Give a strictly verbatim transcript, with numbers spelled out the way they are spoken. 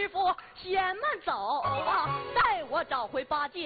师傅，先慢走啊，带我找回八戒。